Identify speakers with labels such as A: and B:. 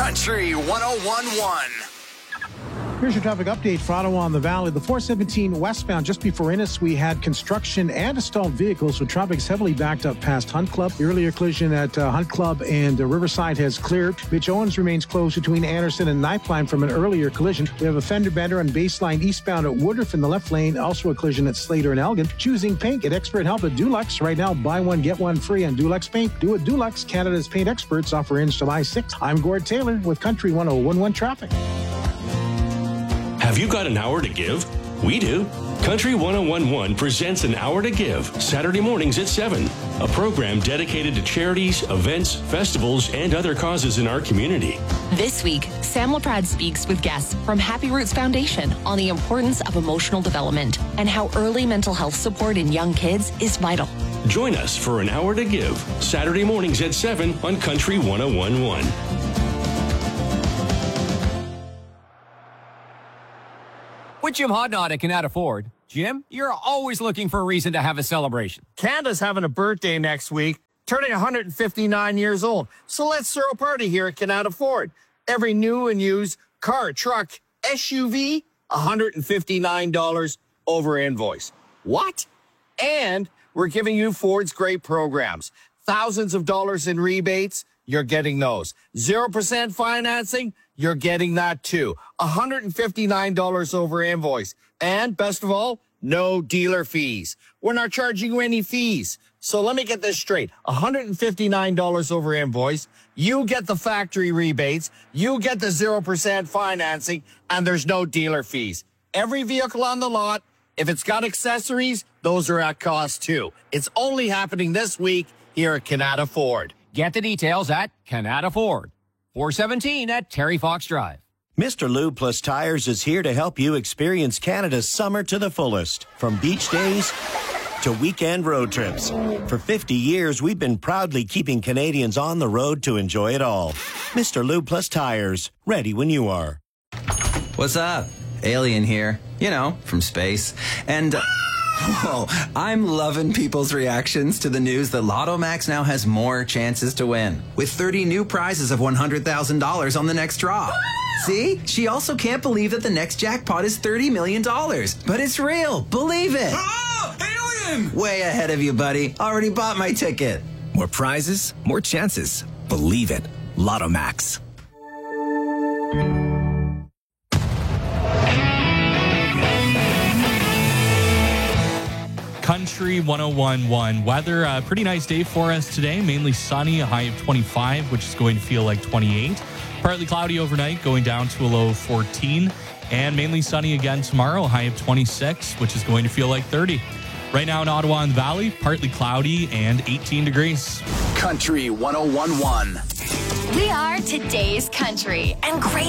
A: Country 101.1.
B: Here's your traffic update for Ottawa and the Valley. The 417 westbound, just before Innis, we had construction and a stalled vehicle, so traffic's heavily backed up past Hunt Club. The earlier collision at Hunt Club and Riverside has cleared. Mitch Owens remains closed between Anderson and Knifeline from an earlier collision. We have a fender bender on Baseline eastbound at Woodruff in the left lane, also a collision at Slater and Elgin. Choosing paint, get expert help at Dulux. Right now, buy one, get one free on Dulux Paint. Do it Dulux, Canada's paint experts. Offer ends July 6th. I'm Gord Taylor with Country 101.1 Traffic.
C: Have you got an hour to give? We do. Country 101.1 presents An Hour to Give, Saturday mornings at 7. A program dedicated to charities, events, festivals, and other causes in our community.
D: This week, Sam LaPrade speaks with guests from Happy Roots Foundation on the importance of emotional development and how early mental health support in young kids is vital.
C: Join us for An Hour to Give, Saturday mornings at 7 on Country 101.1.
E: With Jim Hodnott at Canada Ford. Jim, you're always looking for a reason to have a celebration.
F: Canada's having a birthday next week, turning 159 years old. So let's throw a party here at Canada Ford. Every new and used car, truck, SUV, $159 over invoice. What? And we're giving you Ford's great programs. Thousands of dollars in rebates, you're getting those. 0% financing, you're getting that too. $159 over invoice. And best of all, no dealer fees. We're not charging you any fees. So let me get this straight. $159 over invoice. You get the factory rebates. You get the 0% financing, and there's no dealer fees. Every vehicle on the lot, if it's got accessories, those are at cost too. It's only happening this week here at Canada Ford.
E: Get the details at Canada Ford. 417 at Terry Fox Drive.
G: Mr. Lube Plus Tires is here to help you experience Canada's summer to the fullest. From beach days to weekend road trips. For 50 years, we've been proudly keeping Canadians on the road to enjoy it all. Mr. Lube Plus Tires, ready when you are.
H: What's up? Alien here. You know, from space. And... whoa, I'm loving people's reactions to the news that Lotto Max now has more chances to win, with 30 new prizes of $100,000 on the next draw. See? She also can't believe that the next jackpot is $30 million. But it's real. Believe it.
I: Oh, alien!
H: Way ahead of you, buddy. Already bought my ticket.
I: More prizes, more chances. Believe it. Lotto Max.
J: Country 101.1 weather. A pretty nice day for us today. Mainly sunny, a high of 25, which is going to feel like 28. Partly cloudy overnight, going down to a low of 14. And mainly sunny again tomorrow, a high of 26, which is going to feel like 30. Right now in Ottawa and the Valley, partly cloudy and 18 degrees.
A: Country 101.1.
K: We are today's country and great.